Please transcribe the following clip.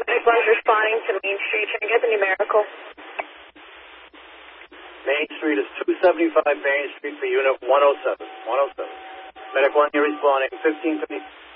Medic 1's responding to Main Street. Trying to get the numerical. Main Street is 275 Main Street for Unit 107. 107. Medic 1, you're responding. 1550.